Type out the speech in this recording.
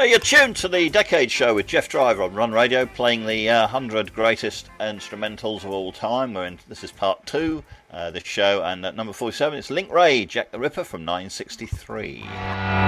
You're tuned to the Decade Show with Jeff Driver on Run Radio, playing the 100 greatest instrumentals of all time. This is part 2, this show, and at number 47 it's Link Wray, Jack the Ripper from 1963.